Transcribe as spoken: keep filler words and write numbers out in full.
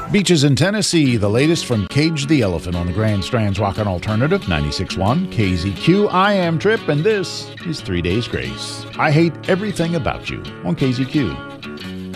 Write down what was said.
Beaches in Tennessee, the latest from Cage the Elephant on the Grand Strand's Rockin' Alternative, ninety-six point one K Z Q. I am Trip, and this is Three Days Grace. I hate everything about you on K Z Q.